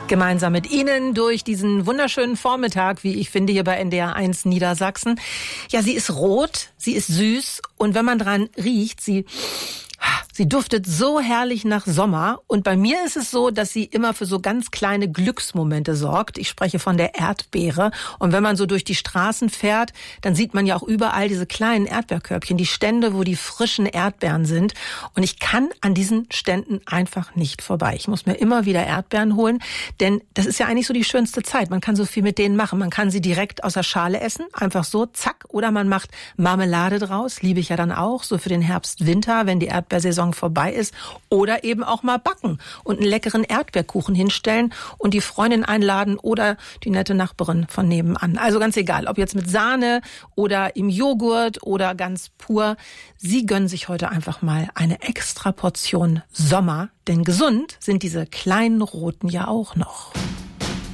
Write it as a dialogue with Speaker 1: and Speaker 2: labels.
Speaker 1: Gemeinsam mit Ihnen durch diesen wunderschönen Vormittag, wie ich finde, hier bei NDR 1 Niedersachsen. Ja, sie ist rot, sie ist süß und wenn man dran riecht, sie duftet so herrlich nach Sommer. Und bei mir ist es so, dass sie immer für so ganz kleine Glücksmomente sorgt. Ich spreche von der Erdbeere. Und wenn man so durch die Straßen fährt, dann sieht man ja auch überall diese kleinen Erdbeerkörbchen, die Stände, wo die frischen Erdbeeren sind. Und ich kann an diesen Ständen einfach nicht vorbei. Ich muss mir immer wieder Erdbeeren holen, denn das ist ja eigentlich so die schönste Zeit. Man kann so viel mit denen machen. Man kann sie direkt aus der Schale essen, einfach so, zack. Oder man macht Marmelade draus, liebe ich ja dann auch, so für den Herbst, Winter, wenn die Erdbeersaison vorbei ist, oder eben auch mal backen und einen leckeren Erdbeerkuchen hinstellen und die Freundin einladen oder die nette Nachbarin von nebenan. Also ganz egal, ob jetzt mit Sahne oder im Joghurt oder ganz pur. Sie gönnen sich heute einfach mal eine extra Portion Sommer, denn gesund sind diese kleinen Roten ja auch noch.